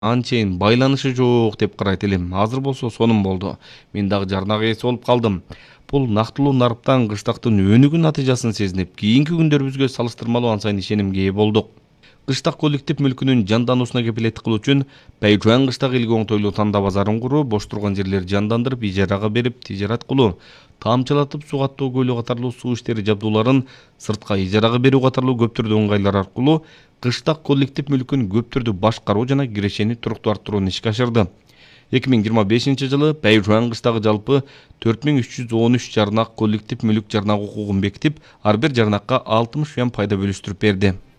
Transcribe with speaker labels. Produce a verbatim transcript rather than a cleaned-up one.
Speaker 1: анчейин байланышы жок деп карайт элем. Азыр болсо сонун болду. Мен дагы жарнага ээси болуп калдым. Бул нактылуу нарыптан кыштактын өнүгүү натыйжасын сезинип, кийинки күндөрүбүзгө салыштырмалуу анчайын ишенимге ээ болдук. Кыштак коллектив мүлкүнүн жандануусуна кепилеттик кылуу үчүн Байжуан кыштак элге оңтойлуу танда базарын куруу, бош турган жерлерди жандандырып, ижарага берип, тижарат кылуу, таамчылатып суу каттоо көлү катарлуу суу иштери жабдууларын сыртка ижарага берүү катарлуу көп түрдүү ыңгайлар аркылуу кыштак коллектив мүлкүн көп түрдүү башкаруу жана кирешени туруктуу арттырууну ишке ашырды. эки миң жыйырма бешинчи жылы Байжуан кыштагы жалпы төрт миң үч жүз он үч жарнак коллектив мүлк жарнак укугун бекитип, ар бир жарнакка алтымыш юан пайда бөлүштүрүп берди.